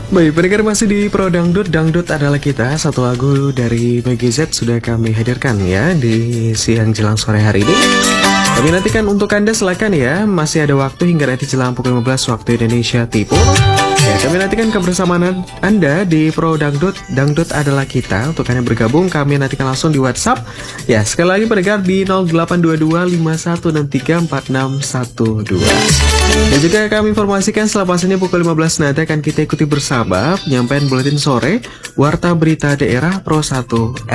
Baik, pendengar masih di Pro Dangdut. Dangdut adalah kita. Satu lagu dari Meggy Z sudah kami hadirkan ya di siang jelang sore hari ini. Kami nantikan untuk Anda, silakan ya. Masih ada waktu hingga nanti jelang pukul 15 waktu Indonesia Timur. Ya, kami nantikan kebersamaan Anda di Pro Dangdut. Dangdut adalah kita. Untuk Anda bergabung, kami nantikan langsung di WhatsApp. Ya, sekali lagi pendengar di 0822 51634612. Dan juga kami informasikan setelah pasalnya pukul 15 nanti akan kita ikuti bersama penyampaian buletin sore Warta Berita Daerah Pro 1